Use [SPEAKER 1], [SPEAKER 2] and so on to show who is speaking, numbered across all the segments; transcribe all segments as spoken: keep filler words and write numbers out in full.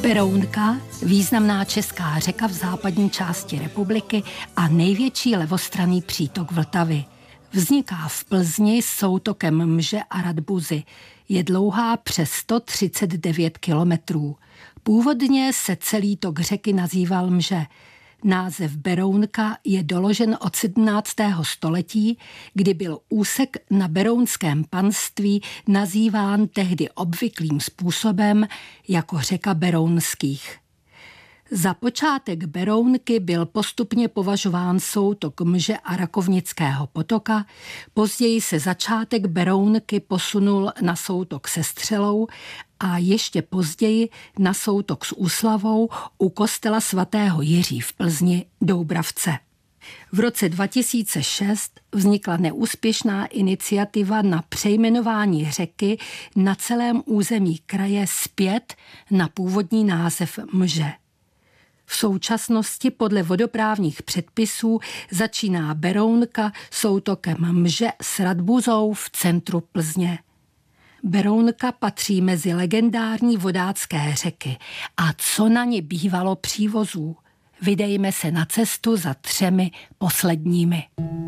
[SPEAKER 1] Berounka, významná česká řeka v západní části republiky a největší levostranný přítok Vltavy. Vzniká v Plzni soutokem Mže a Radbuzy. Je dlouhá přes sto třicet devět kilometrů. Původně se celý tok řeky nazýval Mže. Název Berounka je doložen od sedmnáctého století, kdy byl úsek na berounském panství nazýván tehdy obvyklým způsobem jako řeka Berounských. Za počátek Berounky byl postupně považován soutok Mže a Rakovnického potoka, později se začátek Berounky posunul na soutok se Střelou a ještě později na soutok s Úslavou u kostela svatého Jiří v Plzni Doubravce. V roce dva tisíce šest vznikla neúspěšná iniciativa na přejmenování řeky na celém území kraje zpět na původní název Mže. V současnosti podle vodoprávních předpisů začíná Berounka soutokem Mže s Radbuzou v centru Plzně. Berounka patří mezi legendární vodácké řeky. A co na ně bývalo přívozů? Vydejme se na cestu za třemi posledními.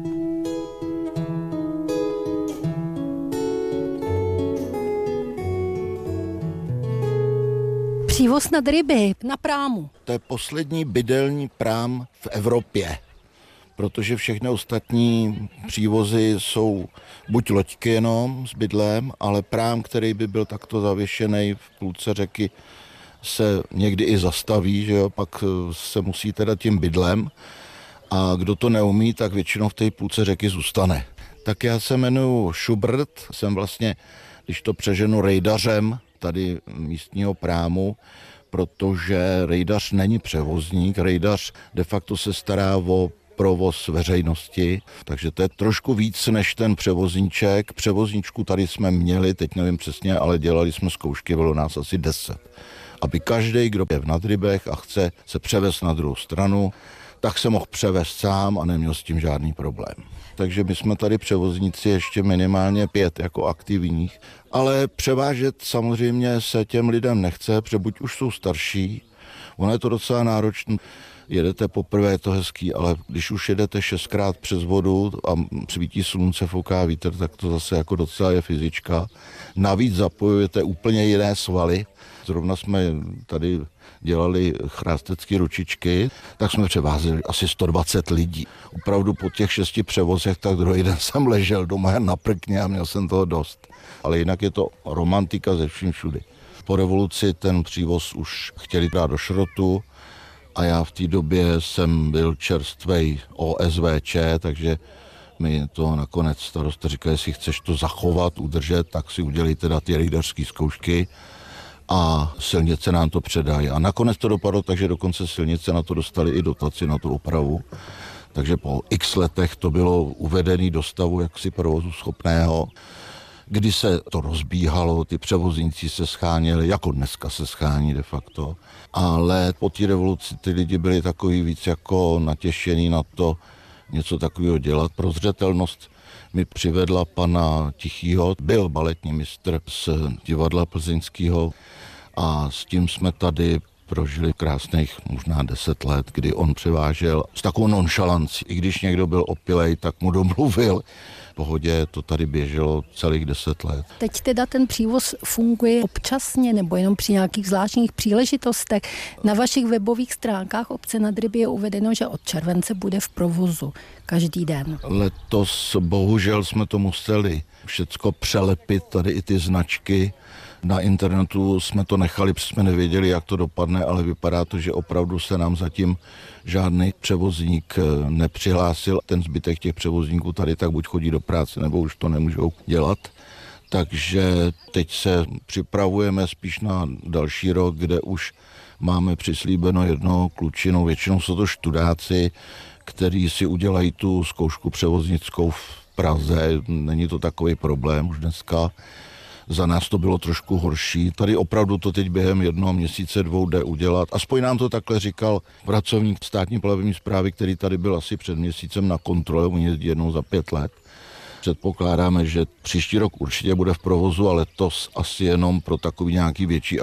[SPEAKER 1] Přívoz nad ryby na prámu.
[SPEAKER 2] To je poslední bydelní prám v Evropě, protože všechny ostatní přívozy jsou buď loďky jenom s bydlem, ale prám, který by byl takto zavěšený v půlce řeky, se někdy i zastaví, že jo, pak se musí teda tím bydlem a kdo to neumí, tak většinou v té půlce řeky zůstane. Tak já se jmenuji Schubert, jsem vlastně, když to přeženu, rejdařem tady místního prámu, protože rejdař není převozník, rejdař de facto se stará o provoz veřejnosti, takže to je trošku víc než ten převozníček. Převozníčku tady jsme měli, teď nevím přesně, ale dělali jsme zkoušky, bylo nás asi deset. Aby každý, kdo je v Nadrybech a chce se převést na druhou stranu, tak se mohl převést sám a neměl s tím žádný problém. Takže my jsme tady převozníci ještě minimálně pět jako aktivních, ale převážet samozřejmě se těm lidem nechce, protože buď už jsou starší, ono je to docela náročné, jedete poprvé, je to hezký, ale když už jedete šestkrát přes vodu a svítí slunce, fouká vítr, tak to zase jako docela je fyzička. Navíc zapojujete úplně jiné svaly. Zrovna jsme tady dělali chrástecké ručičky, tak jsme převázeli asi sto dvacet lidí. Opravdu po těch šesti převozech, tak druhý den jsem ležel doma na prkně a měl jsem toho dost. Ale jinak je to romantika ze vším všudy. Po revoluci ten přívoz už chtěli dát do šrotu a já v té době jsem byl čerstvej O S V Č, takže mi to nakonec starosta říkal, jestli chceš to zachovat, udržet, tak si udělej teda ty rejdařské zkoušky a silnice nám to předají. A nakonec to dopadlo, takže dokonce silnice na to dostali i dotaci na tu opravu. Takže po x letech to bylo uvedené do stavu jaksi provozu schopného, kdy se to rozbíhalo, ty převozníci se scháněli, jako dneska se schání de facto. Ale po té revoluci ty lidi byli takový víc jako natěšení na to něco takového dělat. Prozřetelnost mi přivedla pana Tichýho, byl baletní mistr z divadla plzeňského a s tím jsme tady prožili krásných možná deset let, kdy on převážel s takovou nonšalancí. I když někdo byl opilej, tak mu domluvil. V pohodě to tady běželo celých deset let.
[SPEAKER 1] Teď teda ten přívoz funguje občasně nebo jenom při nějakých zvláštních příležitostech. Na vašich webových stránkách obce Nadryby je uvedeno, že od července bude v provozu každý den.
[SPEAKER 2] Letos bohužel jsme to museli všecko přelepit, tady i ty značky. Na internetu jsme to nechali, protože jsme nevěděli, jak to dopadne, ale vypadá to, že opravdu se nám zatím žádný převozník nepřihlásil. Ten zbytek těch převozníků tady tak buď chodí do práce, nebo už to nemůžou dělat. Takže teď se připravujeme spíš na další rok, kde už máme přislíbeno jednoho klučinu. Většinou jsou to študáci, kteří si udělají tu zkoušku převoznickou v Praze. Není to takový problém už dneska. Za nás to bylo trošku horší. Tady opravdu to teď během jednoho měsíce, dvou jde udělat. Aspoň nám to takhle říkal pracovník státní plavební správy, který tady byl asi před měsícem na kontrole, oni jezdí jednou za pět let. Předpokládáme, že příští rok určitě bude v provozu, ale letos asi jenom pro takový nějaký větší